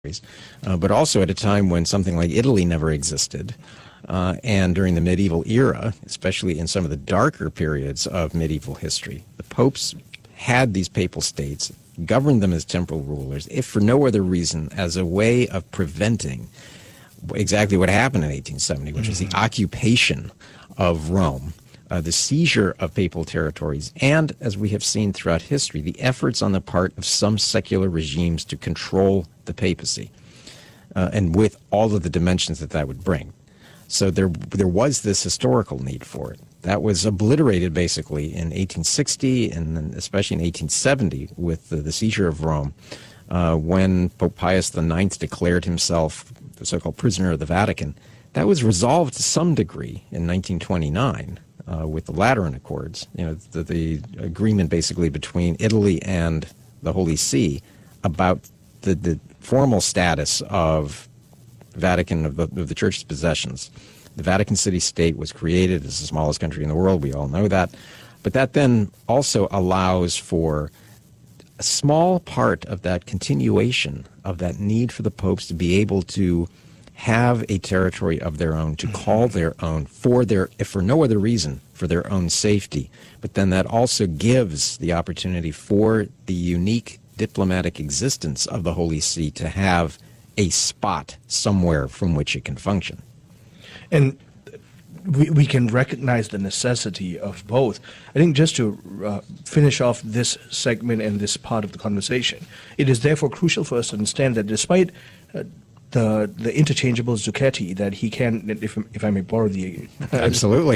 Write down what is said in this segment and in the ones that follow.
but also at a time when something like Italy never existed. And during the medieval era, especially in some of the darker periods of medieval history, the popes had these papal states, governed them as temporal rulers, if for no other reason as a way of preventing exactly what happened in 1870, which was the occupation of Rome, the seizure of papal territories, and, as we have seen throughout history, the efforts on the part of some secular regimes to control the papacy, and with all of the dimensions that that would bring. So there was this historical need for it. That was obliterated basically in 1860 and then especially in 1870 with the seizure of Rome, when Pope Pius IX declared himself the so-called prisoner of the Vatican. That was resolved to some degree in 1929 with the Lateran Accords, the agreement basically between Italy and the Holy See about the formal status of Vatican, of the Church's possessions. The Vatican City-State was created as the smallest country in the world. We all know that. But that then also allows for a small part of that continuation of that need for the popes to be able to have a territory of their own, to call their own for their, if for no other reason, for their own safety. But then that also gives the opportunity for the unique diplomatic existence of the Holy See to have a spot somewhere from which it can function. And we can recognize the necessity of both. I think just to finish off this segment and this part of the conversation, it is therefore crucial for us to understand that despite the interchangeable Zucchetti that he can, if I may borrow the absolutely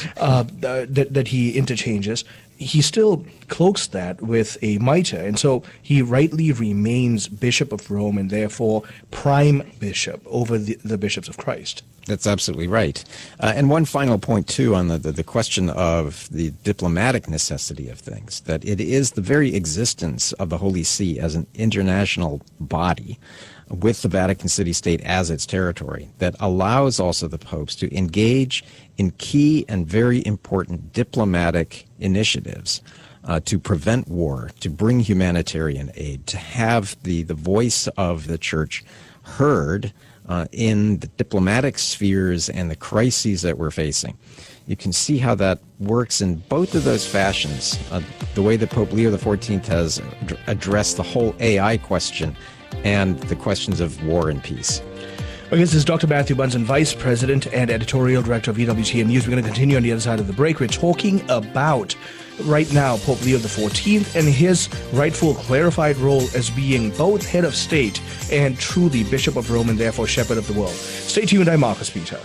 that he interchanges, he still cloaks that with a mitre, and so he rightly remains Bishop of Rome and therefore prime bishop over the bishops of Christ. That's absolutely right. And one final point, too, on the question of the diplomatic necessity of things, that it is the very existence of the Holy See as an international body with the Vatican City-State as its territory that allows also the popes to engage in key and very important diplomatic initiatives to prevent war, to bring humanitarian aid, to have the voice of the Church heard in the diplomatic spheres and the crises that we're facing. You can see how that works in both of those fashions. The way that Pope Leo XIV has addressed the whole AI question and the questions of war and peace. Our guest is Dr. Matthew Bunson, Vice President and Editorial Director of EWTN News. We're going to continue on the other side of the break. We're talking about, right now, Pope Leo XIV and his rightful clarified role as being both head of state and truly Bishop of Rome and therefore shepherd of the world. Stay tuned. I'm Marcus Peter.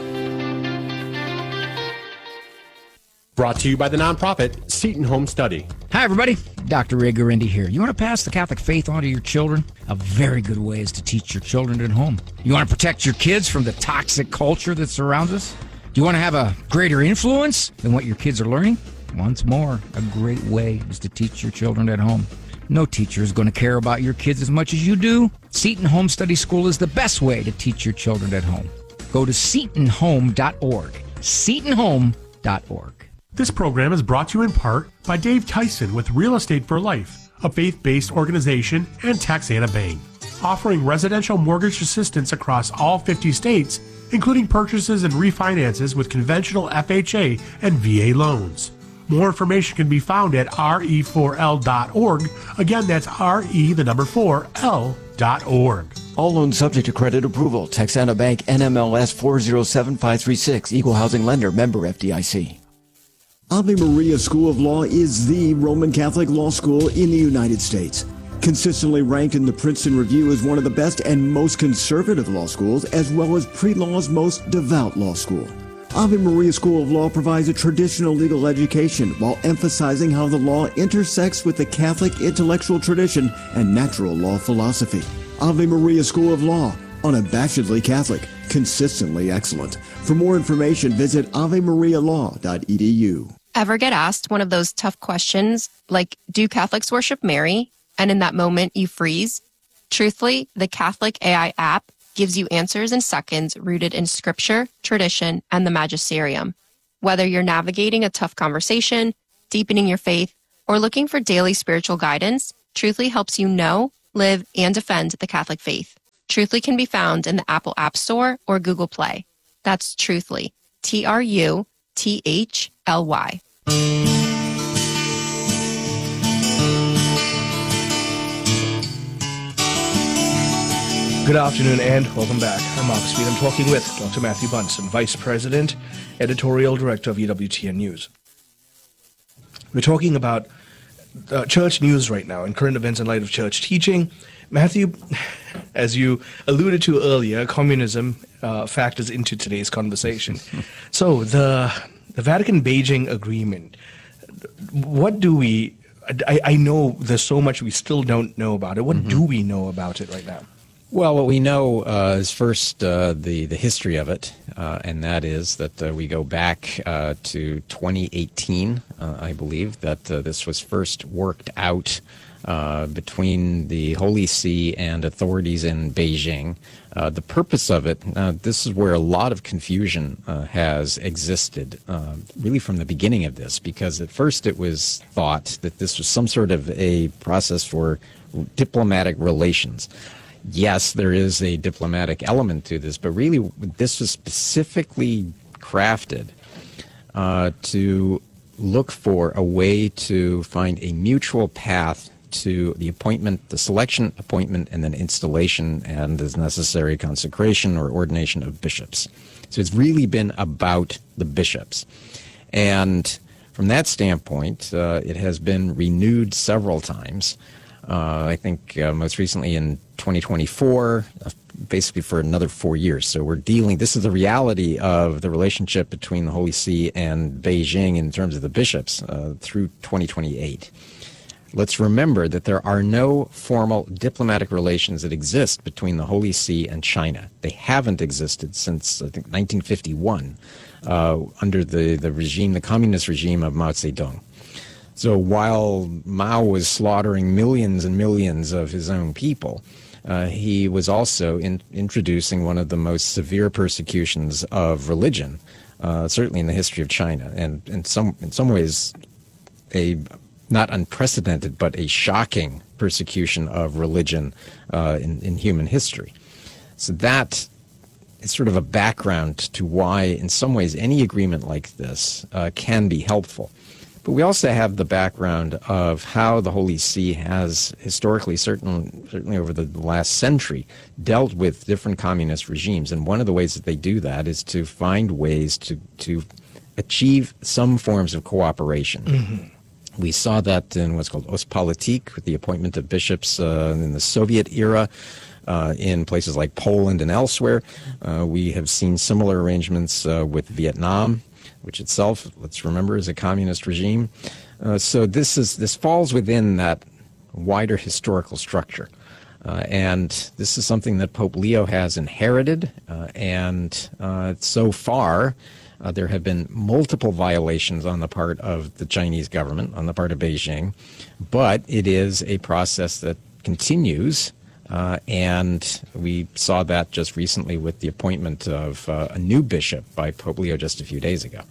Brought to you by the nonprofit Seton Home Study. Hi, everybody. Dr. Ray Guarendi here. You want to pass the Catholic faith on to your children? A very good way is to teach your children at home. You want to protect your kids from the toxic culture that surrounds us? Do you want to have a greater influence than what your kids are learning? Once more, a great way is to teach your children at home. No teacher is going to care about your kids as much as you do. Seton Home Study School is the best way to teach your children at home. Go to setonhome.org. setonhome.org. This program is brought to you in part by Dave Tyson with Real Estate for Life, a faith-based organization, and Taxana Bank, offering residential mortgage assistance across all 50 states, including purchases and refinances with conventional FHA and VA loans. More information can be found at re4l.org. Again, that's re4l.org. All loans subject to credit approval. Taxana Bank, NMLS 407536, Equal Housing Lender, member FDIC. Ave Maria School of Law is the Roman Catholic law school in the United States. Consistently ranked in the Princeton Review as one of the best and most conservative law schools, as well as pre-law's most devout law school. Ave Maria School of Law provides a traditional legal education while emphasizing how the law intersects with the Catholic intellectual tradition and natural law philosophy. Ave Maria School of Law, unabashedly Catholic, consistently excellent. For more information, visit avemarialaw.edu. Ever get asked one of those tough questions like, do Catholics worship Mary? And in that moment, you freeze? Truthfully, the Catholic AI app gives you answers in seconds rooted in scripture, tradition, and the magisterium. Whether you're navigating a tough conversation, deepening your faith, or looking for daily spiritual guidance, Truthfully helps you know, live, and defend the Catholic faith. Truthly can be found in the Apple App Store or Google Play. That's Truthly, Trutthly. Good afternoon and welcome back. I'm Mark Speed. I'm talking with Dr. Matthew Bunson, Vice President, Editorial Director of EWTN News. We're talking about church news right now and current events in light of church teaching. Matthew, as you alluded to earlier, communism factors into today's conversation. So the Vatican-Beijing agreement, what do we... I know there's so much we still don't know about it. What do we know about it right now? Well, what we know is first the history of it, and that is that we go back to 2018, I believe, that this was first worked out between the Holy See and authorities in Beijing. The purpose of it, this is where a lot of confusion has existed, really from the beginning of this, because at first it was thought that this was some sort of a process for diplomatic relations. Yes, there is a diplomatic element to this, but really this was specifically crafted to look for a way to find a mutual path to the appointment, the selection, appointment, and then installation and, as necessary, consecration or ordination of bishops. So it's really been about the bishops. And from that standpoint, it has been renewed several times. I think most recently in 2024, basically for another 4 years. So we're dealing, this is the reality of the relationship between the Holy See and Beijing in terms of the bishops through 2028. Let's remember that there are no formal diplomatic relations that exist between the Holy See and China. They haven't existed since, I think, 1951 under the regime, the communist regime of Mao Zedong. So while Mao was slaughtering millions and millions of his own people, he was also introducing one of the most severe persecutions of religion, certainly in the history of China, and in some ways a not unprecedented but a shocking persecution of religion in human history. So that is sort of a background to why, in some ways, any agreement like this can be helpful. But we also have the background of how the Holy See has historically, certainly over the last century, dealt with different communist regimes. And one of the ways that they do that is to find ways to achieve some forms of cooperation. Mm-hmm. We saw that in what's called Ostpolitik, with the appointment of bishops in the Soviet era, in places like Poland and elsewhere. We have seen similar arrangements with Vietnam, which itself, let's remember, is a communist regime. So this falls within that wider historical structure. And this is something that Pope Leo has inherited, and so far there have been multiple violations on the part of the Chinese government, on the part of Beijing, but it is a process that continues. And we saw that just recently with the appointment of a new bishop by Pope Leo just a few days ago.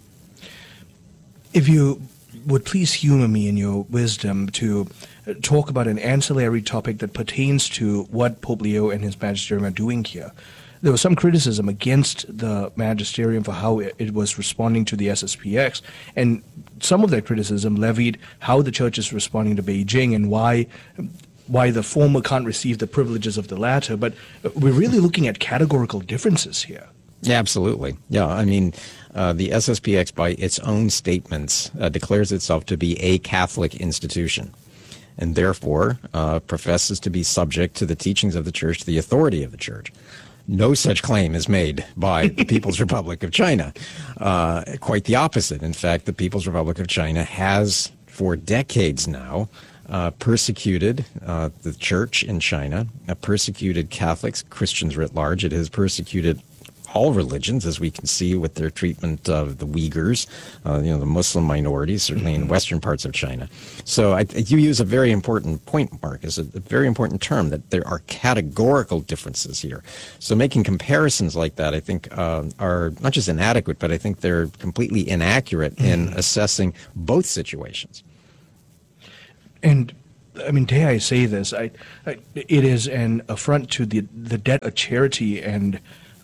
If you would please humor me in your wisdom to talk about an ancillary topic that pertains to what Pope Leo and his magisterium are doing here. There was some criticism against the magisterium for how it was responding to the SSPX, and some of that criticism levied how the church is responding to Beijing and why the former can't receive the privileges of the latter. But we're really looking at categorical differences here. Yeah, absolutely. Yeah, I mean, the SSPX, by its own statements, declares itself to be a Catholic institution, and therefore professes to be subject to the teachings of the Church, to the authority of the Church. No such claim is made by the People's Republic of China. Quite the opposite. In fact, the People's Republic of China has, for decades now, persecuted the Church in China, persecuted Catholics, Christians writ large. It has persecuted all religions, as we can see with their treatment of the Uyghurs, the Muslim minorities, certainly in western parts of China. So you use a very important point, Mark, is a very important term, that there are categorical differences here. So making comparisons like that, I think, are not just inadequate, but I think they're completely inaccurate in assessing both situations. And I mean, dare I say this? It is an affront to the debt of charity, and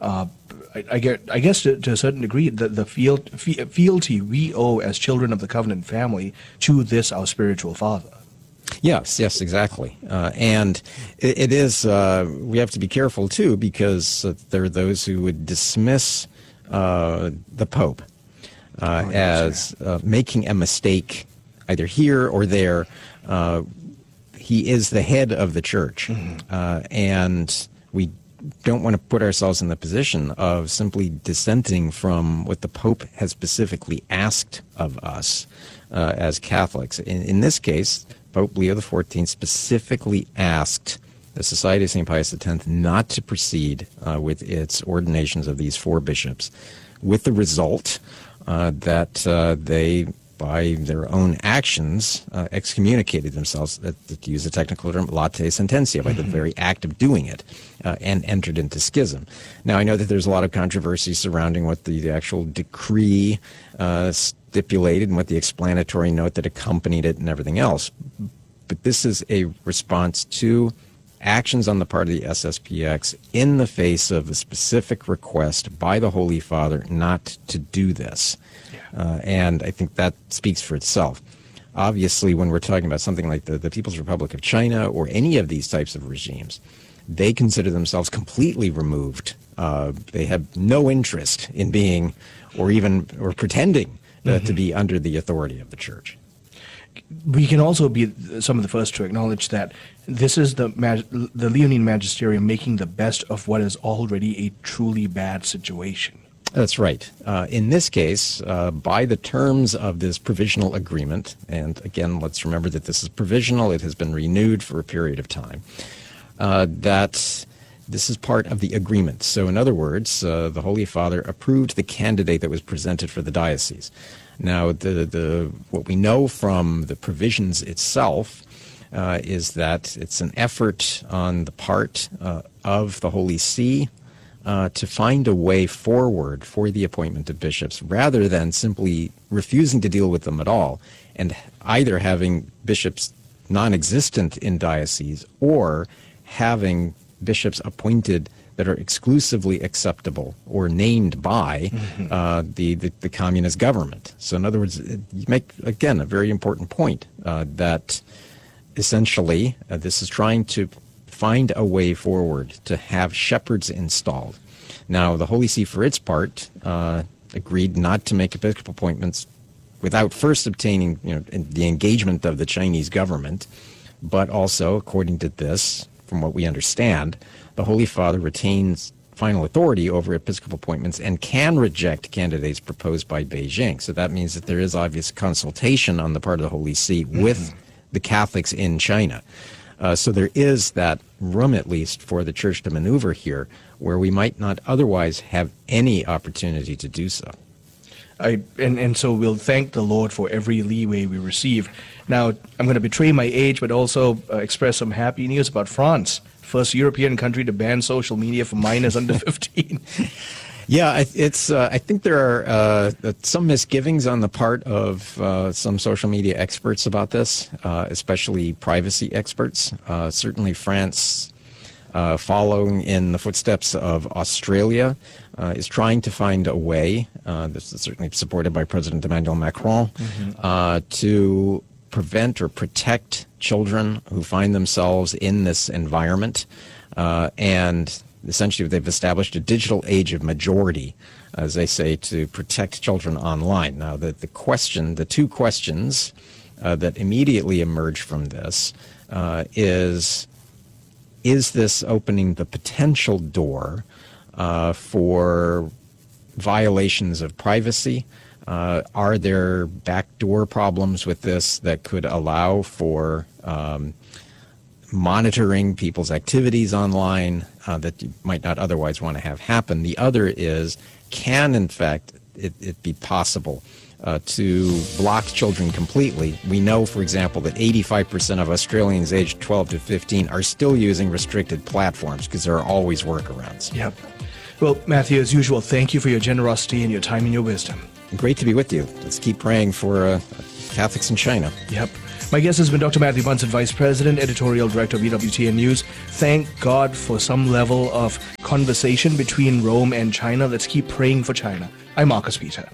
I guess to a certain degree, the fealty we owe as children of the covenant family to this our spiritual father. Yes, exactly. And it is, we have to be careful too, because there are those who would dismiss the Pope as making a mistake either here or there. He is the head of the church, and we don't want to put ourselves in the position of simply dissenting from what the Pope has specifically asked of us as Catholics. In this case, Pope Leo XIV specifically asked the Society of St. Pius X not to proceed with its ordinations of these 4 bishops, with the result that they, by their own actions, excommunicated themselves, to use the technical term, late sententia, by the very act of doing it, and entered into schism. Now, I know that there's a lot of controversy surrounding what the actual decree stipulated and what the explanatory note that accompanied it and everything else. But this is a response to actions on the part of the SSPX in the face of a specific request by the Holy Father not to do this. And I think that speaks for itself. Obviously, when we're talking about something like the People's Republic of China or any of these types of regimes, they consider themselves completely removed. They have no interest in being or pretending to be under the authority of the church. We can also be some of the first to acknowledge that this is the Leonine Magisterium making the best of what is already a truly bad situation. That's right. In this case, by the terms of this provisional agreement, and again, let's remember that this is provisional, it has been renewed for a period of time, that this is part of the agreement. So in other words, the Holy Father approved the candidate that was presented for the diocese. Now, what we know from the provisions itself is that it's an effort on the part of the Holy See to find a way forward for the appointment of bishops, rather than simply refusing to deal with them at all, and either having bishops non-existent in dioceses or having bishops appointed that are exclusively acceptable or named by the communist government. So in other words, you make, again, a very important point that essentially this is trying to find a way forward to have shepherds installed. Now, the Holy See, for its part, agreed not to make episcopal appointments without first obtaining the engagement of the Chinese government, but also, according to this, from what we understand, the Holy Father retains final authority over episcopal appointments and can reject candidates proposed by Beijing. So that means that there is obvious consultation on the part of the Holy See with the Catholics in China. So there is that room, at least, for the Church to maneuver here, where we might not otherwise have any opportunity to do so. And so we'll thank the Lord for every leeway we receive. Now, I'm going to betray my age, but also express some happy news about France. First European country to ban social media for minors under 15. Yeah, it's. I think there are some misgivings on the part of some social media experts about this, especially privacy experts. Certainly France, following in the footsteps of Australia, is trying to find a way, this is certainly supported by President Emmanuel Macron, to prevent or protect children who find themselves in this environment. And essentially they've established a digital age of majority, as they say, to protect children online. Now, the two questions that immediately emerge from this is this opening the potential door for violations of privacy? Are there backdoor problems with this that could allow for monitoring people's activities online that you might not otherwise want to have happen? The other is, can in fact it be possible to block children completely? We know, for example, that 85% of Australians aged 12 to 15 are still using restricted platforms because there are always workarounds. Yep. Well, Matthew, as usual, thank you for your generosity and your time and your wisdom. Great to be with you. Let's keep praying for Catholics in China. Yep. My guest has been Dr. Matthew Bunson, Vice President, Editorial Director of EWTN News. Thank God for some level of conversation between Rome and China. Let's keep praying for China. I'm Marcus Peter.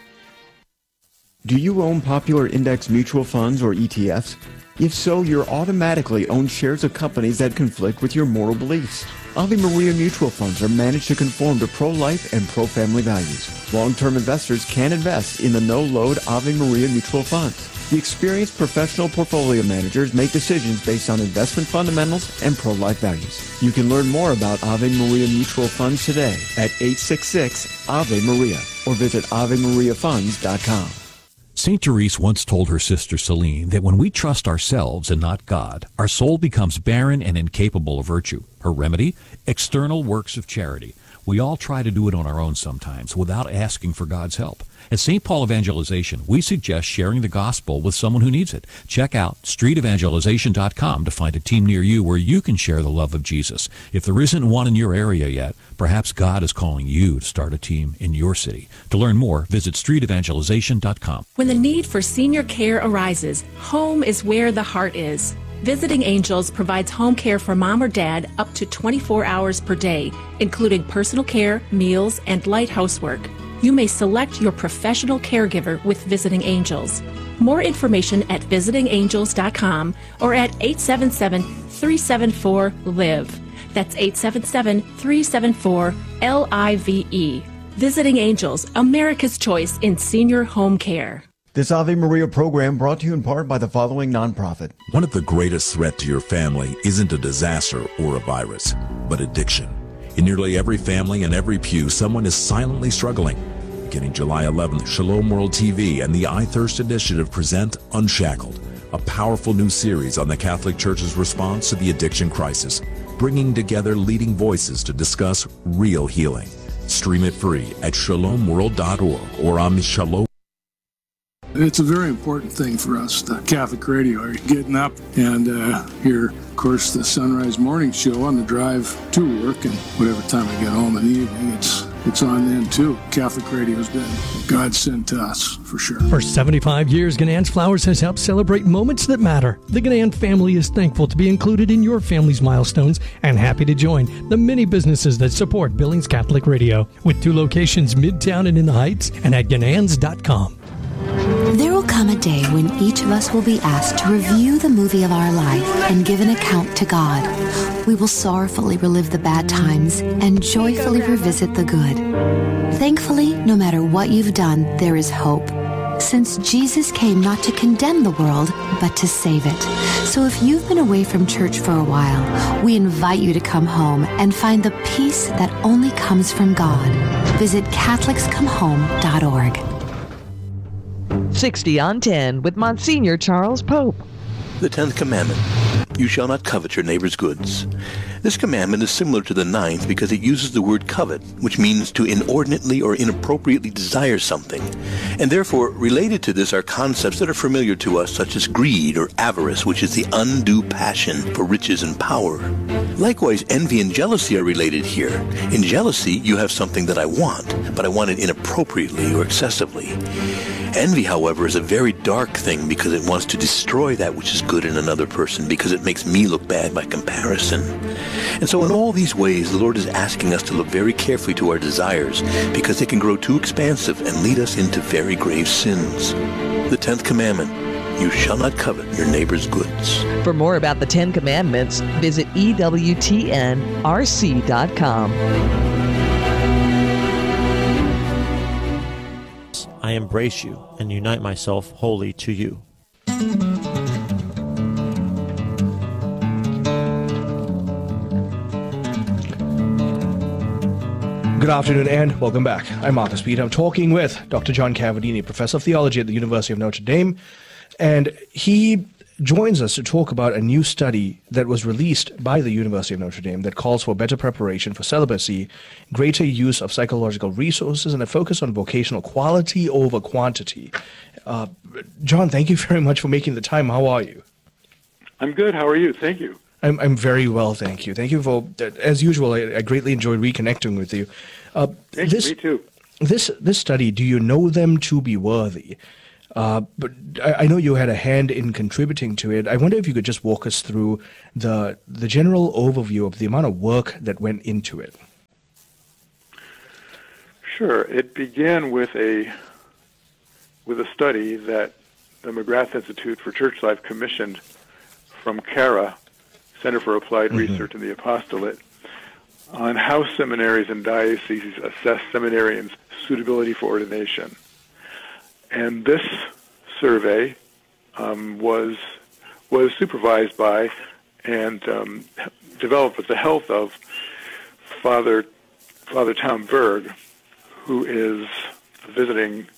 Do you own popular index mutual funds or ETFs? If so, you're automatically own shares of companies that conflict with your moral beliefs. Ave Maria mutual funds are managed to conform to pro-life and pro-family values. Long-term investors can invest in the no-load Ave Maria mutual funds. The experienced professional portfolio managers make decisions based on investment fundamentals and pro-life values. You can learn more about Ave Maria mutual funds today at 866-AVE-MARIA or visit AveMariaFunds.com. St. Therese once told her sister Celine that when we trust ourselves and not God, our soul becomes barren and incapable of virtue. Her remedy? External works of charity. We all try to do it on our own sometimes without asking for God's help. At St. Paul Evangelization, we suggest sharing the gospel with someone who needs it. Check out streetevangelization.com to find a team near you where you can share the love of Jesus. If there isn't one in your area yet, perhaps God is calling you to start a team in your city. To learn more, visit streetevangelization.com. When the need for senior care arises, home is where the heart is. Visiting Angels provides home care for mom or dad up to 24 hours per day, including personal care, meals, and light housework. You may select your professional caregiver with Visiting Angels. More information at visitingangels.com or at 877-374-LIVE. That's 877-374-LIVE. Visiting Angels, America's choice in senior home care. This Ave Maria program brought to you in part by the following nonprofit. One of the greatest threats to your family isn't a disaster or a virus, but addiction. In nearly every family and every pew, someone is silently struggling. Beginning July 11th, Shalom World TV and the I Thirst Initiative present Unshackled, a powerful new series on the Catholic Church's response to the addiction crisis, bringing together leading voices to discuss real healing. Stream it free at shalomworld.org or on Shalom. It's a very important thing for us, the Catholic radio. Getting up and hear, of course, the Sunrise Morning Show on the drive to work, and whatever time I get home in the evening, it's on then too. Catholic radio's been God sent to us, for sure. For 75 years, Ganann's Flowers has helped celebrate moments that matter. The Ganann family is thankful to be included in your family's milestones and happy to join the many businesses that support Billings Catholic Radio, with 2 locations Midtown and in the Heights, and at Gananns.com. There will come a day when each of us will be asked to review the movie of our life and give an account to God. We will sorrowfully relive the bad times and joyfully revisit the good. Thankfully, no matter what you've done, there is hope, since Jesus came not to condemn the world, but to save it. So if you've been away from church for a while, we invite you to come home and find the peace that only comes from God. Visit CatholicsComeHome.org. 60 on 10 with Monsignor Charles Pope. The 10th commandment, you shall not covet your neighbor's goods. This commandment is similar to the 9th because it uses the word covet, which means to inordinately or inappropriately desire something. And therefore, related to this are concepts that are familiar to us, such as greed or avarice, which is the undue passion for riches and power. Likewise, envy and jealousy are related here. In jealousy, you have something that I want, but I want it inappropriately or excessively. Envy, however, is a very dark thing because it wants to destroy that which is good in another person because it makes me look bad by comparison. And so in all these ways, the Lord is asking us to look very carefully to our desires because they can grow too expansive and lead us into very grave sins. The 10th commandment, you shall not covet your neighbor's goods. For more about the 10 Commandments, visit EWTNRC.com. I embrace you and unite myself wholly to you. Good afternoon and welcome back. I'm Marcus Peter. I'm talking with Dr. John Cavadini, Professor of Theology at the University of Notre Dame, and he joins us to talk about a new study that was released by the University of Notre Dame that calls for better preparation for celibacy, greater use of psychological resources, and a focus on vocational quality over quantity. John, thank you very much for making the time. How are you? I'm good. How are you? Thank you. I'm very well, thank you. Thank you for, as usual, I greatly enjoyed reconnecting with you. Me too. This study, do you know them to be worthy? But I know you had a hand in contributing to it. I wonder if you could just walk us through the general overview of the amount of work that went into it. Sure. It began with a study that the McGrath Institute for Church Life commissioned from CARA, Center for Applied Research in the Apostolate, on how seminaries and dioceses assess seminarians' suitability for ordination. And this survey was supervised by and developed with the help of Father Tom Berg, who is visiting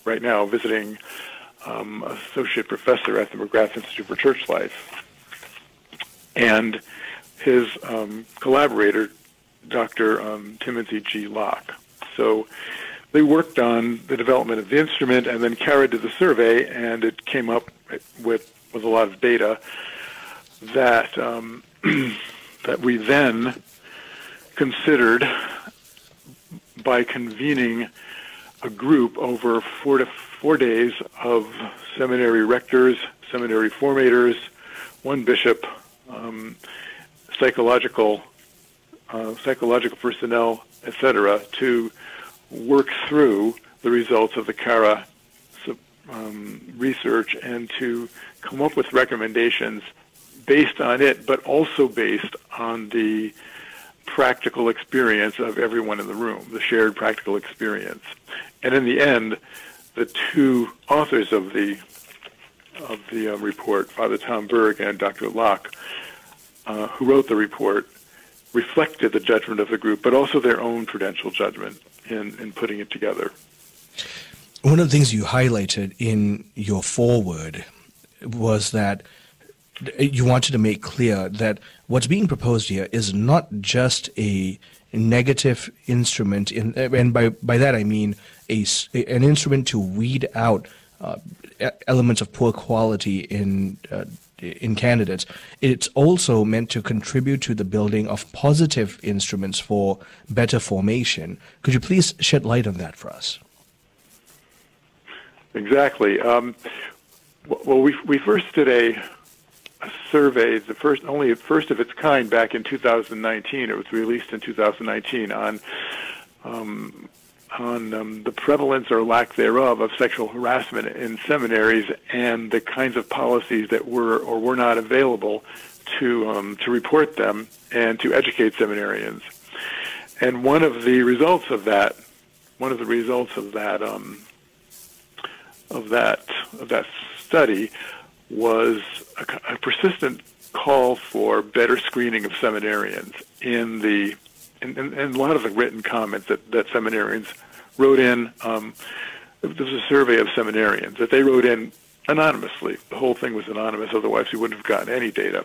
associate professor at the McGrath Institute for Church Life, and his collaborator, Dr. Timothy G. Locke. So they worked on the development of the instrument and then carried to the survey, and it came up with a lot of data that that we then considered by convening a group over 4 days of seminary rectors, seminary formators, one bishop, psychological personnel, etc., to work through the results of the CARA research and to come up with recommendations based on it, but also based on the practical experience of everyone in the room, the shared practical experience. And in the end, the two authors of the report, Father Tom Berg and Dr. Locke, who wrote the report, reflected the judgment of the group, but also their own prudential judgment in putting it together. One of the things you highlighted in your foreword was that you wanted to make clear that what's being proposed here is not just a negative instrument, and by that I mean an instrument to weed out elements of poor quality in candidates. It's also meant to contribute to the building of positive instruments for better formation. Could you please shed light on that for us? Exactly. Well, we first did a survey, the first of its kind, back in 2019. It was released in 2019 on the prevalence or lack thereof of sexual harassment in seminaries and the kinds of policies that were or were not available to report them and to educate seminarians. And one of the results of that study was a persistent call for better screening of seminarians in a lot of the written comments that seminarians wrote in. There was a survey of seminarians that they wrote in anonymously. The whole thing was anonymous, otherwise we wouldn't have gotten any data.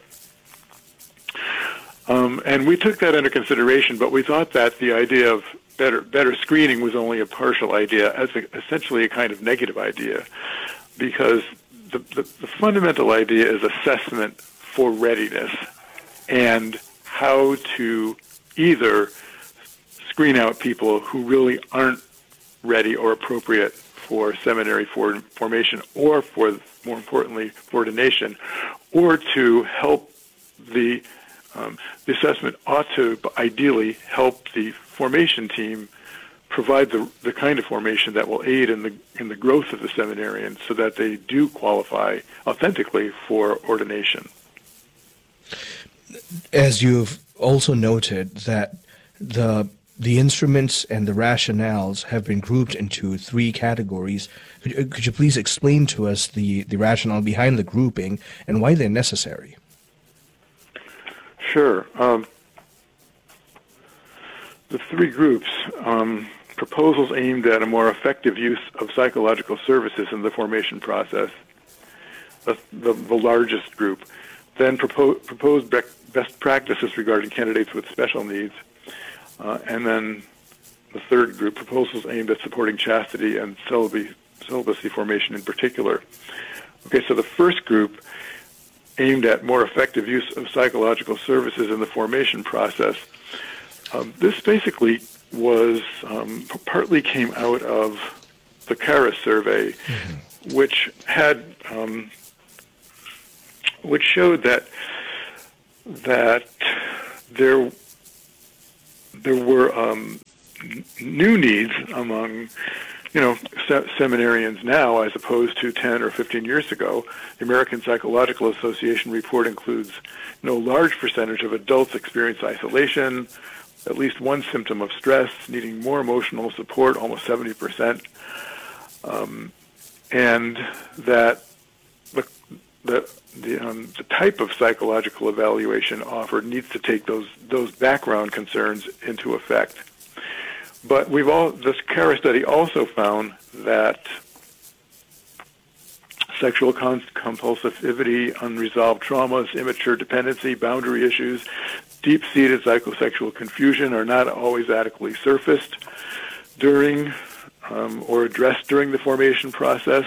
And we took that under consideration, but we thought that the idea of better screening was only a partial idea, as essentially a kind of negative idea, because the fundamental idea is assessment for readiness and how to either screen out people who really aren't ready or appropriate for seminary formation or, more importantly, for ordination, or to help the assessment ought to ideally help the formation team provide the kind of formation that will aid in the growth of the seminarians so that they do qualify authentically for ordination. As you've also noted that the instruments and the rationales have been grouped into 3 categories. Could you please explain to us the rationale behind the grouping and why they're necessary? Sure. The 3 groups, proposals aimed at a more effective use of psychological services in the formation process, the largest group. Then proposed best practices regarding candidates with special needs. And then the 3rd group, proposals aimed at supporting chastity and celibacy formation in particular. Okay, so the first group aimed at more effective use of psychological services in the formation process. This basically was partly came out of the CARA survey, which showed that there were new needs among seminarians now as opposed to 10 or 15 years ago. The American Psychological Association report includes no large percentage of adults experience isolation, at least one symptom of stress, needing more emotional support, almost 70%, and that the type of psychological evaluation offered needs to take those background concerns into effect. But this CARA study also found that sexual compulsivity, unresolved traumas, immature dependency, boundary issues, deep-seated psychosexual confusion are not always adequately surfaced during or addressed during the formation process.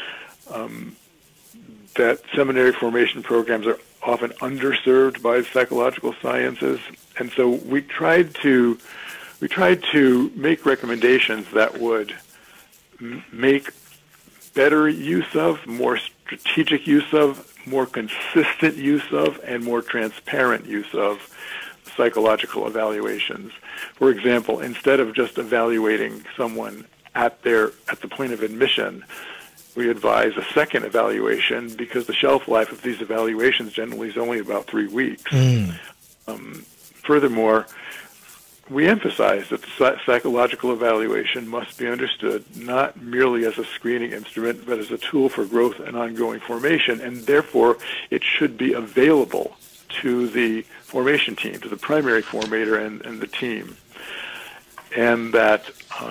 That seminary formation programs are often underserved by psychological sciences, and so we tried to make recommendations that would make better use of, more strategic use of, more consistent use of, and more transparent use of psychological evaluations. For example, instead of just evaluating someone at the point of admission, we advise a second evaluation because the shelf life of these evaluations generally is only about 3 weeks. Furthermore, we emphasize that the psychological evaluation must be understood not merely as a screening instrument, but as a tool for growth and ongoing formation, and therefore it should be available to the formation team, to the primary formator and the team. And that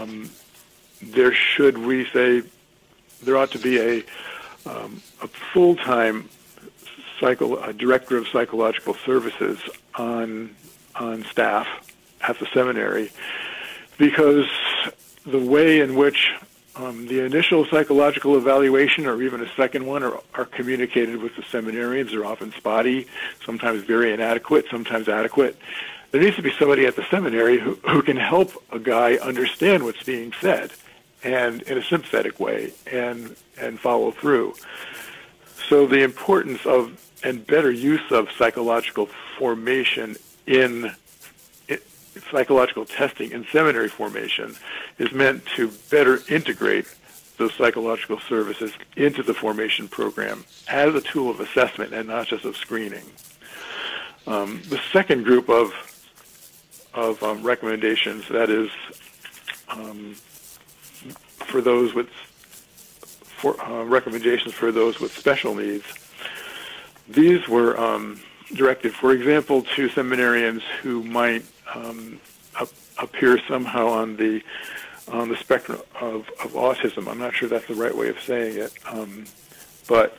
there ought to be a full-time director of psychological services on staff at the seminary, because the way in which the initial psychological evaluation or even a second one are communicated with the seminarians are often spotty, sometimes very inadequate, sometimes adequate. There needs to be somebody at the seminary who can help a guy understand what's being said, and in a sympathetic way, and follow through. So the importance of and better use of psychological formation in psychological testing in seminary formation is meant to better integrate those psychological services into the formation program as a tool of assessment and not just of screening. The second group of recommendations, that is, for those with recommendations for those with special needs. These were directed, for example, to seminarians who might appear somehow on the spectrum of autism. I'm not sure that's the right way of saying it, but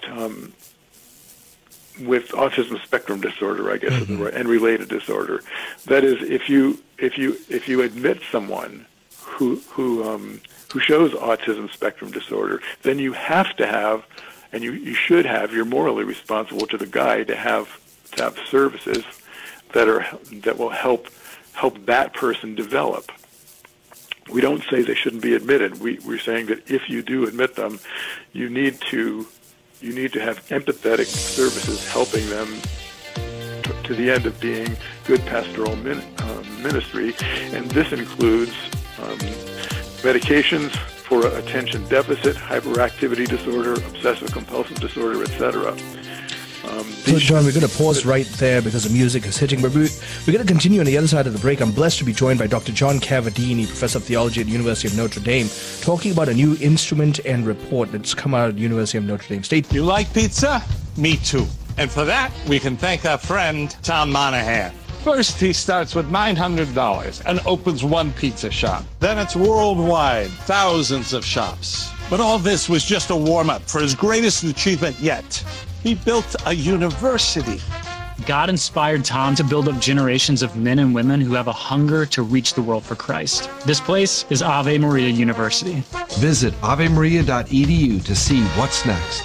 with autism spectrum disorder, I guess, is the right, and related disorder. That is, if you admit someone who shows autism spectrum disorder, then you have to have, and you should have, you're morally responsible to the guy to have services that will help that person develop. We don't say they shouldn't be admitted. We're saying that if you do admit them, you need to have empathetic services helping them to the end of being good pastoral ministry, and this includes medications for attention deficit, hyperactivity disorder, obsessive-compulsive disorder, etc. So, John, we're going to pause right there because the music is hitting, but we're going to continue on the other side of the break. I'm blessed to be joined by Dr. John Cavadini, Professor of Theology at the University of Notre Dame, talking about a new instrument and report that's come out of the University of Notre Dame State. You like pizza? Me too. And for that, we can thank our friend, Tom Monahan. First, he starts with $900 and opens one pizza shop. Then it's worldwide, thousands of shops. But all this was just a warm-up for his greatest achievement yet. He built a university. God inspired Tom to build up generations of men and women who have a hunger to reach the world for Christ. This place is Ave Maria University. Visit avemaria.edu to see what's next.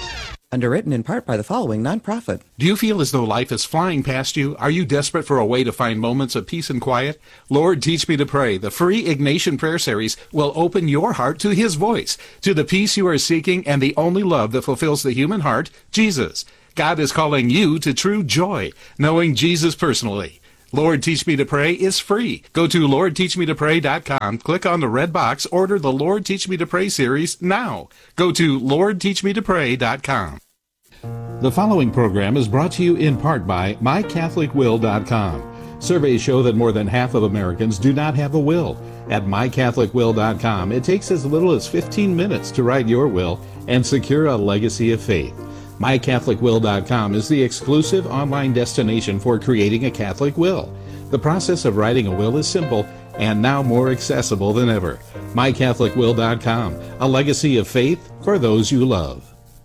Underwritten in part by the following nonprofit. Do you feel as though life is flying past you? Are you desperate for a way to find moments of peace and quiet? Lord, Teach Me to Pray, the free Ignatian prayer series, will open your heart to His voice, to the peace you are seeking and the only love that fulfills the human heart, Jesus. God is calling you to true joy, knowing Jesus personally. Lord, Teach Me to Pray is free. Go to LordTeachMeToPray.com, click on the red box, order the Lord Teach Me to Pray series now. Go to LordTeachMeToPray.com. The following program is brought to you in part by MyCatholicWill.com. Surveys show that more than half of Americans do not have a will. At MyCatholicWill.com, it takes as little as 15 minutes to write your will and secure a legacy of faith. MyCatholicWill.com is the exclusive online destination for creating a Catholic will. The process of writing a will is simple and now more accessible than ever. MyCatholicWill.com, a legacy of faith for those you love.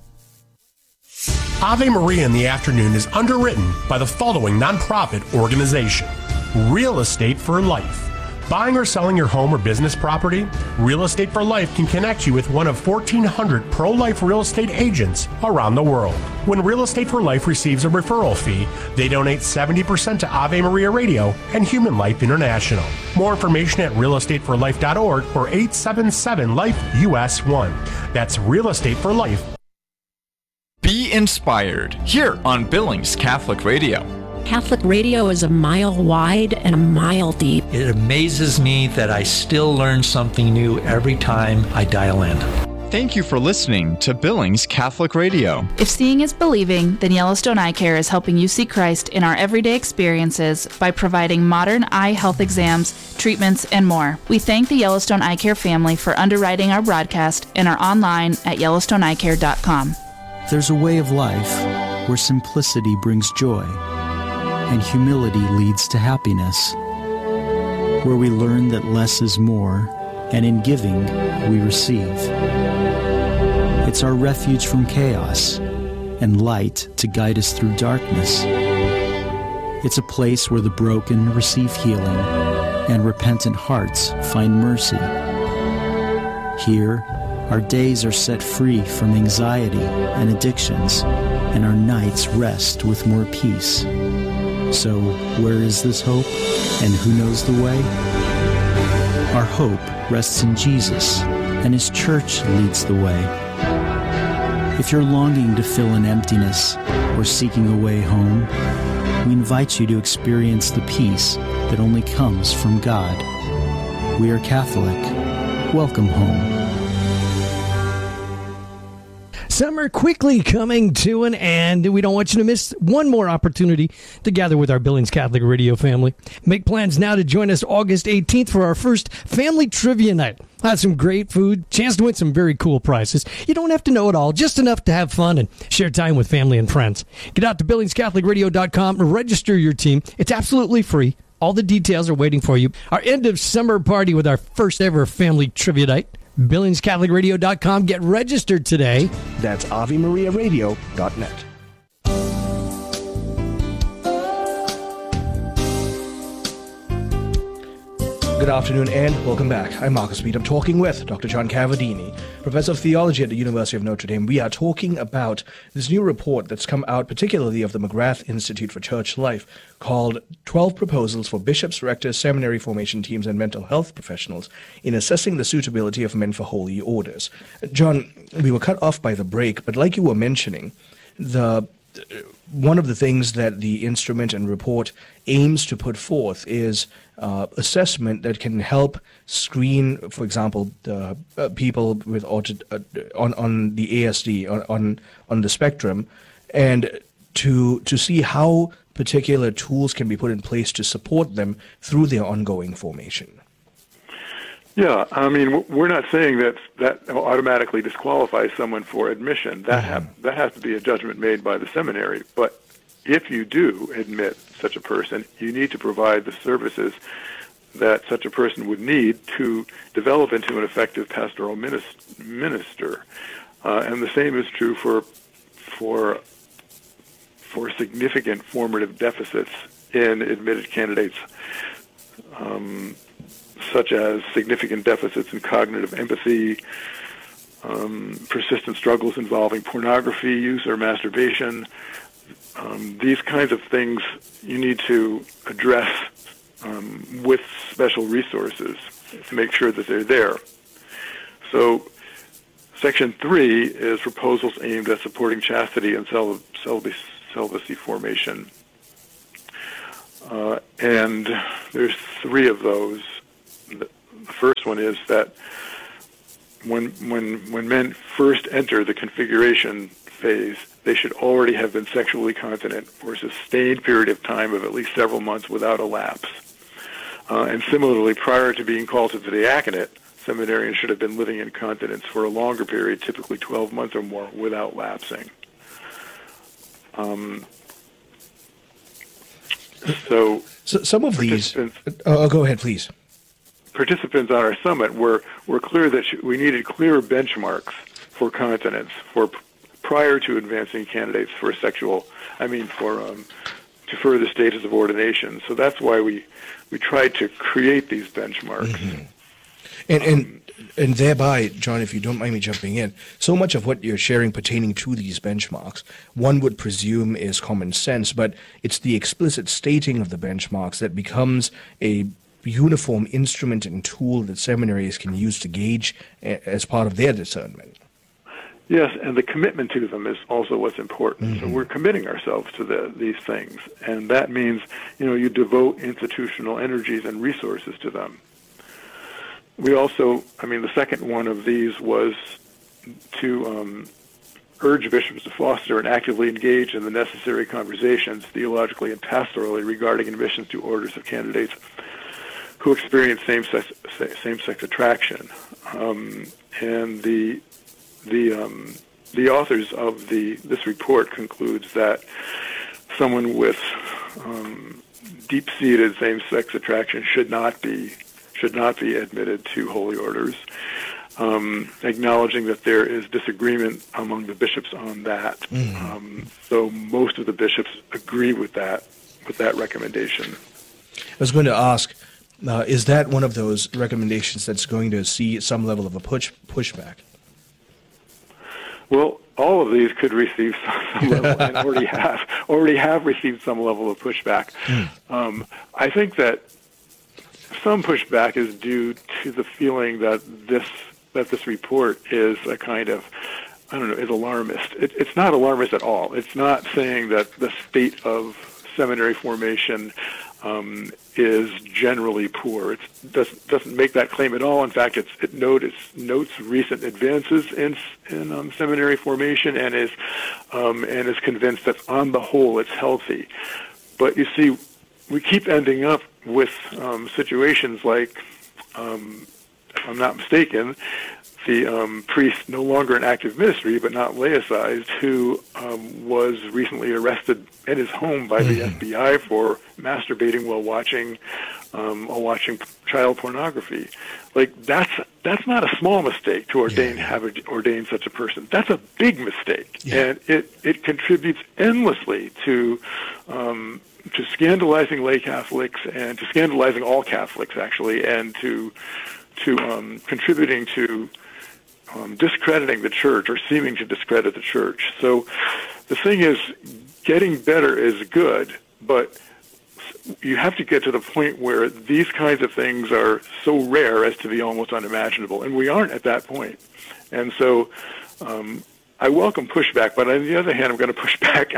Ave Maria in the Afternoon is underwritten by the following nonprofit organization: Real Estate for Life. Buying or selling your home or business property? Real Estate for Life can connect you with one of 1,400 pro-life real estate agents around the world. When Real Estate for Life receives a referral fee, they donate 70% to Ave Maria Radio and Human Life International. More information at realestateforlife.org or 877-LIFE-US1. That's Real Estate for Life. Be inspired here on Billings Catholic Radio. Catholic radio is a mile wide and a mile deep. It amazes me that I still learn something new every time I dial in. Thank you for listening to Billings Catholic Radio. If seeing is believing, then Yellowstone Eye Care is helping you see Christ in our everyday experiences by providing modern eye health exams, treatments, and more. We thank the Yellowstone Eye Care family for underwriting our broadcast and are online at YellowstoneEyeCare.com. There's a way of life where simplicity brings joy and humility leads to happiness, where we learn that less is more, and in giving, we receive. It's our refuge from chaos and light to guide us through darkness. It's a place where the broken receive healing and repentant hearts find mercy. Here, our days are set free from anxiety and addictions, and our nights rest with more peace. So, where is this hope, and who knows the way? Our hope rests in Jesus, and His church leads the way. If you're longing to fill an emptiness or seeking a way home, we invite you to experience the peace that only comes from God. We are Catholic. Welcome home. Summer quickly coming to an end. We don't want you to miss one more opportunity to gather with our Billings Catholic Radio family. Make plans now to join us August 18th for our first Family Trivia Night. Have some great food, chance to win some very cool prizes. You don't have to know it all, just enough to have fun and share time with family and friends. Get out to BillingsCatholicRadio.com and register your team. It's absolutely free. All the details are waiting for you. Our end of summer party with our first ever Family Trivia Night. BillingsCatholicRadio.com. Get registered today. That's AveMariaRadio.net. Good afternoon and welcome back. I'm Marcus Mead. I'm talking with Dr. John Cavadini, Professor of Theology at the University of Notre Dame. We are talking about this new report that's come out, particularly of the McGrath Institute for Church Life, called 12 Proposals for Bishops, Rectors, Seminary Formation Teams, and Mental Health Professionals in Assessing the Suitability of Men for Holy Orders. John, we were cut off by the break, but like you were mentioning, one of the things that the instrument and report aims to put forth is assessment that can help screen, for example, the people with on the ASD on the spectrum, and to see how particular tools can be put in place to support them through their ongoing formation. Yeah, I mean, we're not saying that automatically disqualifies someone for admission. That has to be a judgment made by the seminary. But if you do admit such a person, you need to provide the services that such a person would need to develop into an effective pastoral minister. And the same is true for significant formative deficits in admitted candidates, such as significant deficits in cognitive empathy, persistent struggles involving pornography use or masturbation. These kinds of things you need to address with special resources to make sure that they're there. So Section 3 is proposals aimed at supporting chastity and celibacy formation. And there's 3 of those. The first one is that when men first enter the configuration phase, they should already have been sexually continent for a sustained period of time of at least several months without a lapse. And similarly, prior to being called to the diaconate, seminarians should have been living in continence for a longer period, typically 12 months or more, without lapsing. So some of these... go ahead, please. Participants on our summit were clear that we needed clear benchmarks for continence prior to advancing candidates for to further status of ordination. So that's why we tried to create these benchmarks. Mm-hmm. And thereby, John, if you don't mind me jumping in, so much of what you're sharing pertaining to these benchmarks, one would presume is common sense, but it's the explicit stating of the benchmarks that becomes a uniform instrument and tool that seminaries can use to gauge as part of their discernment. Yes, and the commitment to them is also what's important. Mm-hmm. So we're committing ourselves to these things, and that means, you devote institutional energies and resources to them. We also, the second one of these was to urge bishops to foster and actively engage in the necessary conversations, theologically and pastorally, regarding admissions to orders of candidates who experience same-sex attraction. And the authors of this report concludes that someone with deep-seated same-sex attraction should not be admitted to holy orders, acknowledging that there is disagreement among the bishops on that. Mm-hmm. So most of the bishops agree with that recommendation. I was going to ask, is that one of those recommendations that's going to see some level of a pushback? Well, all of these could receive some level, and already have received some level of pushback. I think that some pushback is due to the feeling that this report is a kind of, is alarmist. It's not alarmist at all. It's not saying that the state of seminary formation is generally poor. It doesn't make that claim at all. In fact, it notes recent advances in seminary formation and is convinced that on the whole it's healthy. But you see, we keep ending up with situations like, if I'm not mistaken, the priest, no longer in active ministry but not laicized, who was recently arrested in his home by the FBI for masturbating while watching child pornography. Like that's not a small mistake to ordain such a person. That's a big mistake, and it contributes endlessly to scandalizing lay Catholics and to scandalizing all Catholics actually, and to contributing to discrediting the church or seeming to discredit the church. So the thing is, getting better is good, but you have to get to the point where these kinds of things are so rare as to be almost unimaginable, and we aren't at that point. And so I welcome pushback, but on the other hand, I'm going to push back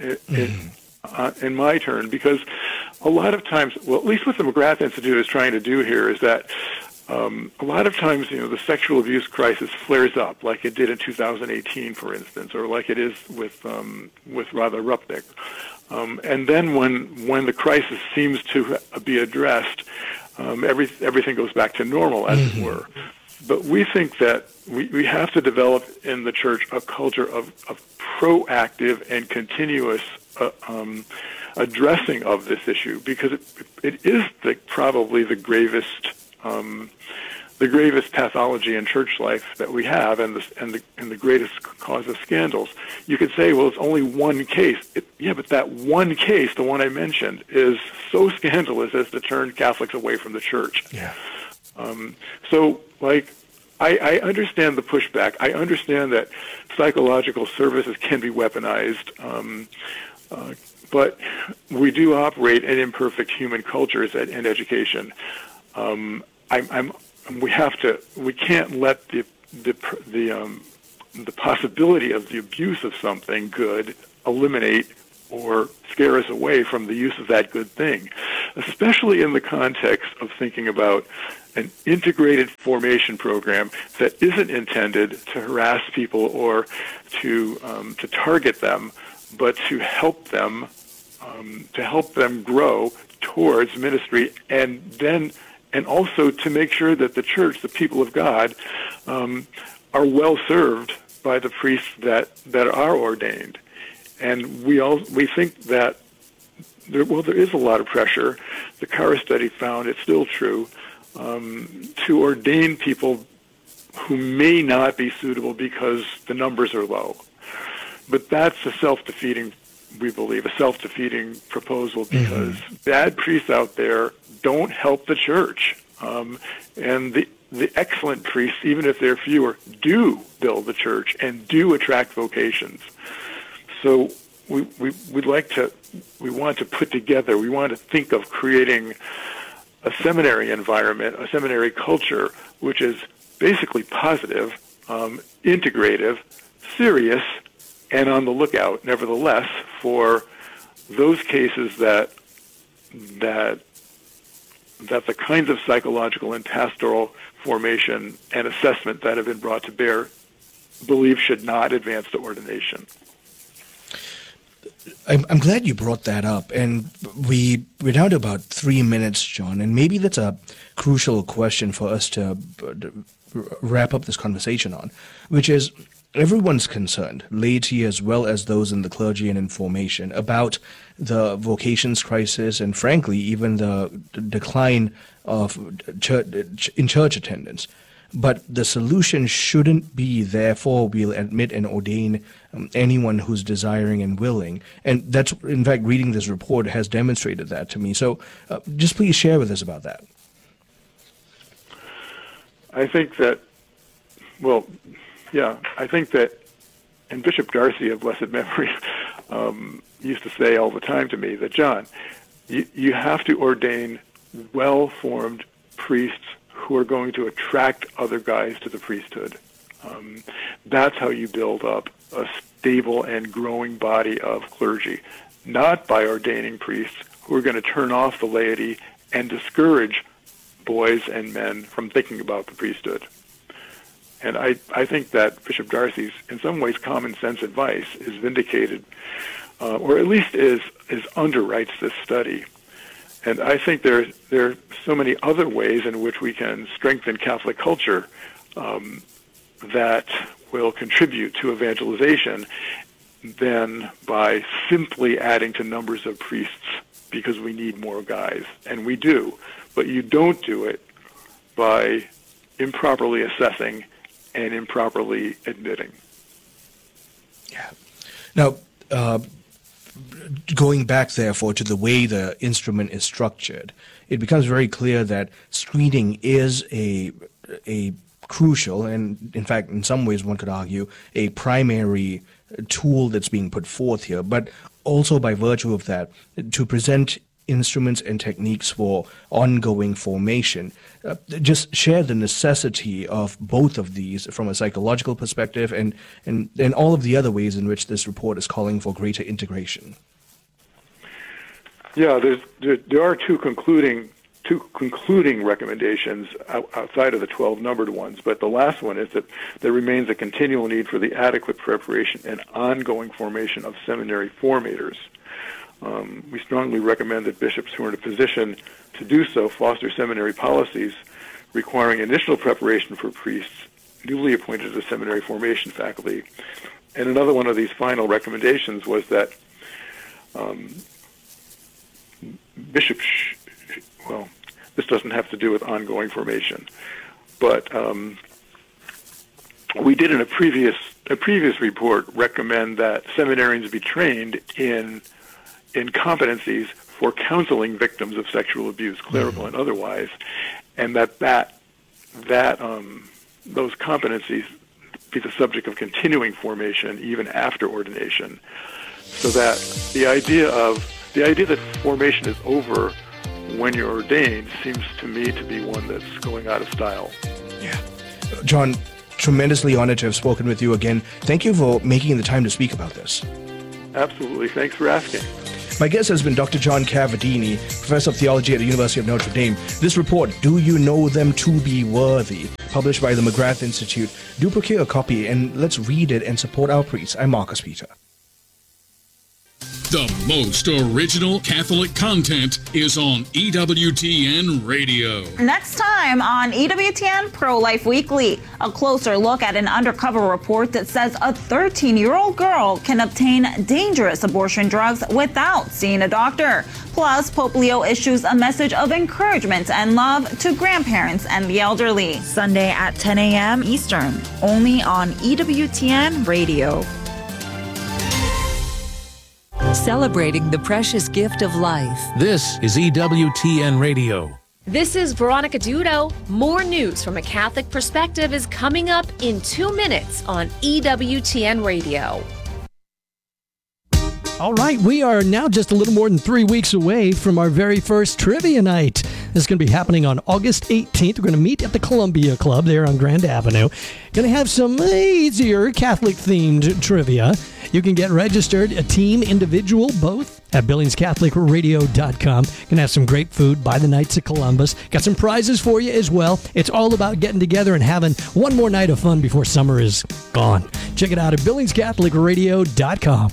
in my turn, because a lot of times, well, at least what the McGrath Institute is trying to do here is that a lot of times, the sexual abuse crisis flares up, like it did in 2018, for instance, or like it is with Rather Rupnik. And then when the crisis seems to be addressed, everything goes back to normal, as it were. But we think that we have to develop in the church a culture of proactive and continuous addressing of this issue, because it is probably the gravest pathology in church life that we have, and the greatest cause of scandals. You could say, well, it's only one case. But that one case, the one I mentioned, is so scandalous as to turn Catholics away from the church. Yeah. So, like I understand the pushback. I understand that psychological services can be weaponized, but we do operate in imperfect human cultures and education. We can't let the possibility of the abuse of something good eliminate or scare us away from the use of that good thing, especially in the context of thinking about an integrated formation program that isn't intended to harass people or to target them, but to help them grow towards ministry, and also to make sure that the church, the people of God, are well served by the priests that are ordained. And we think that there is a lot of pressure. The Cara study found it's still true to ordain people who may not be suitable because the numbers are low. But that's a self-defeating proposal, because bad priests out there don't help the church, and the excellent priests, even if they're fewer, do build the church and do attract vocations. So we want to think of creating a seminary environment, a seminary culture, which is basically positive, integrative, serious, and on the lookout, nevertheless, for those cases that the kinds of psychological and pastoral formation and assessment that have been brought to bear believe should not advance to ordination. I'm glad you brought that up, and we're down to about 3 minutes, John, and maybe that's a crucial question for us to wrap up this conversation on, which is everyone's concerned, laity as well as those in the clergy and in formation, about the vocations crisis and, frankly, even the decline of church attendance. But the solution shouldn't be, therefore, we'll admit and ordain anyone who's desiring and willing. And that's, in fact, reading this report has demonstrated that to me. So just please share with us about that. I think that, and Bishop Darcy of blessed memory used to say all the time to me that, John, you have to ordain well-formed priests who are going to attract other guys to the priesthood. That's how you build up a stable and growing body of clergy, not by ordaining priests who are going to turn off the laity and discourage boys and men from thinking about the priesthood. And I think that Bishop Darcy's, in some ways, common sense advice is vindicated, or at least is underwrites this study. And I think there are so many other ways in which we can strengthen Catholic culture that will contribute to evangelization than by simply adding to numbers of priests because we need more guys. And we do. But you don't do it by improperly assessing and improperly admitting. Yeah. Now, going back, therefore, to the way the instrument is structured, it becomes very clear that screening is a crucial and, in fact, in some ways one could argue, a primary tool that's being put forth here. But also by virtue of that, to present instruments and techniques for ongoing formation. Just share the necessity of both of these from a psychological perspective and all of the other ways in which this report is calling for greater integration. Yeah, there are two concluding recommendations outside of the 12 numbered ones, but the last one is that there remains a continual need for the adequate preparation and ongoing formation of seminary formators. We strongly recommend that bishops who are in a position to do so foster seminary policies requiring initial preparation for priests newly appointed as seminary formation faculty. And another one of these final recommendations was that bishops, this doesn't have to do with ongoing formation, but we did in a previous report recommend that seminarians be trained in competencies for counseling victims of sexual abuse, clerical and otherwise, and that those competencies be the subject of continuing formation even after ordination, so that the idea that formation is over when you're ordained seems to me to be one that's going out of style. Yeah. John, tremendously honored to have spoken with you again. Thank you for making the time to speak about this. Absolutely. Thanks for asking. My guest has been Dr. John Cavadini, Professor of Theology at the University of Notre Dame. This report, Do You Know Them to Be Worthy?, published by the McGrath Institute. Do procure a copy and let's read it and support our priests. I'm Marcus Peter. The most original Catholic content is on EWTN Radio. Next time on EWTN Pro-Life Weekly, a closer look at an undercover report that says a 13-year-old girl can obtain dangerous abortion drugs without seeing a doctor. Plus, Pope Leo issues a message of encouragement and love to grandparents and the elderly. Sunday at 10 a.m. Eastern, only on EWTN Radio. Celebrating the precious gift of life. This is EWTN Radio. This is Veronica Dudo. More news from a Catholic perspective is coming up in 2 minutes on EWTN Radio. All right, we are now just a little more than 3 weeks away from our very first trivia night. This is going to be happening on August 18th. We're going to meet at the Columbia Club there on Grand Avenue. Going to have some easier Catholic-themed trivia. You can get registered, a team, individual, both, at BillingsCatholicRadio.com. Going to have some great food by the Knights of Columbus. Got some prizes for you as well. It's all about getting together and having one more night of fun before summer is gone. Check it out at BillingsCatholicRadio.com.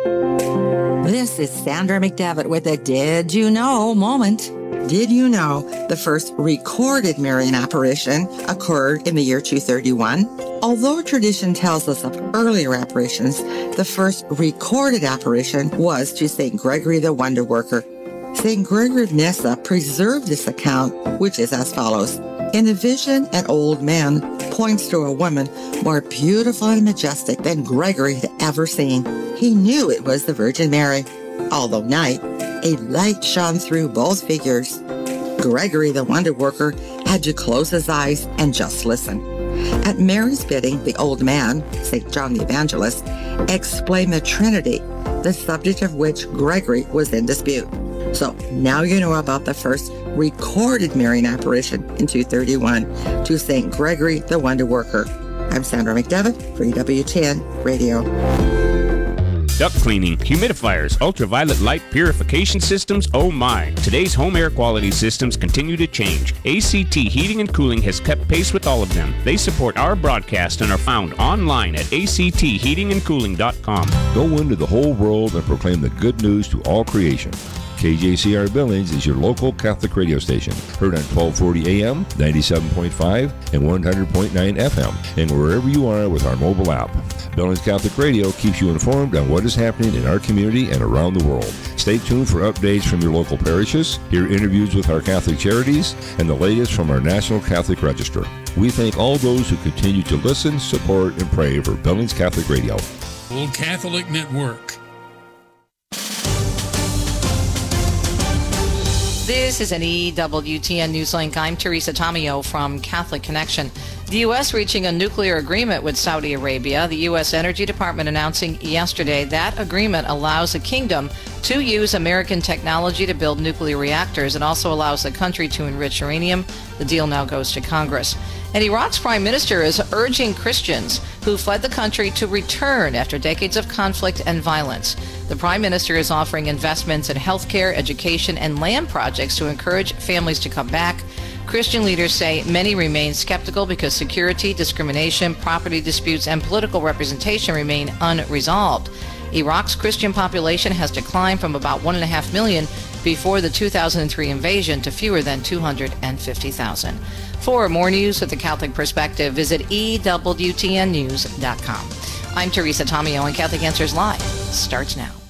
This is Sandra McDevitt with a Did You Know moment. Did you know the first recorded Marian apparition occurred in the year 231? Although tradition tells us of earlier apparitions, the first recorded apparition was to St. Gregory the Wonder Worker. St. Gregory of Nyssa preserved this account, which is as follows. In a vision, an old man points to a woman more beautiful and majestic than Gregory had ever seen. He knew it was the Virgin Mary. Although night, a light shone through both figures. Gregory the Wonder Worker had to close his eyes and just listen. At Mary's bidding, the old man, St. John the Evangelist, explained the Trinity, the subject of which Gregory was in dispute. So now you know about the first recorded Marian apparition in 231 to St. Gregory the Wonder Worker. I'm Sandra McDevitt for EWTN Radio. Duct cleaning, humidifiers, ultraviolet light purification systems, oh my. Today's home air quality systems continue to change. ACT Heating and Cooling has kept pace with all of them. They support our broadcast and are found online at actheatingandcooling.com. Go into the whole world and proclaim the good news to all creation. KJCR Billings is your local Catholic radio station, heard on 1240 AM, 97.5, and 100.9 FM, and wherever you are with our mobile app. Billings Catholic Radio keeps you informed on what is happening in our community and around the world. Stay tuned for updates from your local parishes, hear interviews with our Catholic charities, and the latest from our National Catholic Register. We thank all those who continue to listen, support, and pray for Billings Catholic Radio. Old Catholic Network. This is an EWTN Newslink. I'm Teresa Tomeo from Catholic Connection. The U.S. reaching a nuclear agreement with Saudi Arabia. The U.S. Energy Department announcing yesterday that agreement allows the kingdom to use American technology to build nuclear reactors. It also allows the country to enrich uranium. The deal now goes to Congress. And Iraq's prime minister is urging Christians who fled the country to return after decades of conflict and violence. The prime minister is offering investments in healthcare, education, and land projects to encourage families to come back. Christian leaders say many remain skeptical because security, discrimination, property disputes, and political representation remain unresolved. Iraq's Christian population has declined from about 1.5 million before the 2003 invasion to fewer than 250,000. For more news with the Catholic perspective, visit EWTNnews.com. I'm Teresa Tomeo, and Catholic Answers Live starts now.